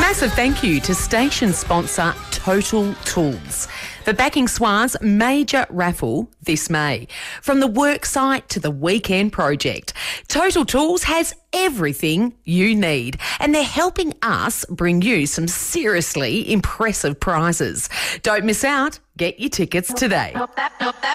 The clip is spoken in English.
massive thank you to station sponsor Total Tools for backing SWA's major raffle this May. From the worksite to the weekend project, Total Tools has everything you need, and they're helping us bring you some seriously impressive prizes. Don't miss out. Get your tickets today.